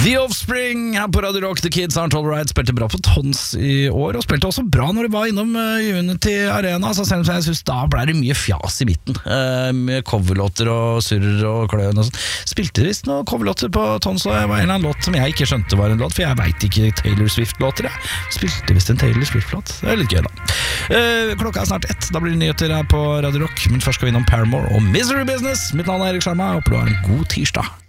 The Offspring her på Radio Rock. The Kids Aren't All Right spilte bra på Tons i år, og spilte også bra når de var innom Unity Arena, så selv om jeg synes da ble det mye fjas i midten, med coverlåter og surr og kløn og sånn. Spilte visst noen coverlåter på Tons, og det var en eller annen låt som jeg ikke skjønte var en låt, for jeg vet ikke Taylor Swift-låter. Jeg spilte visst en Taylor Swift-låt. Det er litt gøy da. Klokka er snart 1, da blir det nyheter her på Radio Rock, men først skal vi innom Paramore og Misery Business. Mitt navn er Erik Sjarma, jeg håper du har en god tirsdag.